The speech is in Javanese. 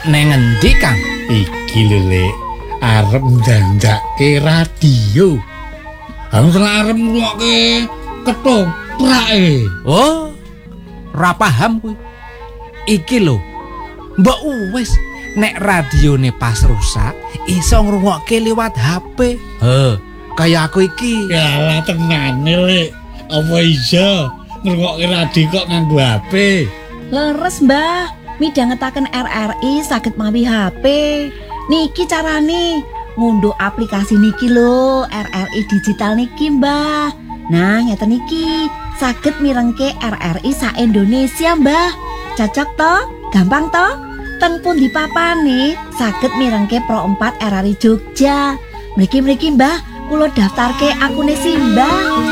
neng endi Kang? Iki lho Lek, arep ndandake radio. Aku arep ngrungokke ketoprak. Oh, ora paham kuwi. Iki lho. Mbok wis nek radione pas rusak iso ngrungokke liwat HP. Kayak aku iki. Yalah tenane Lek. Apa iso ngrungokke radio kok nganggo HP? Leres Mbah, midhangetaken RRI saged mawi HP. Niki carane ngunduh aplikasi niki lho, RRI digital niki Mbah. Nah, ngeten niki, saged mirengke RRI sa Indonesia Mbah. Cocok to? Gampang to? Ten pundi papane saged mirengke Pro 4 RRI Jogja. Mriki-mriki Mbah, kula daftarke akune Simbah.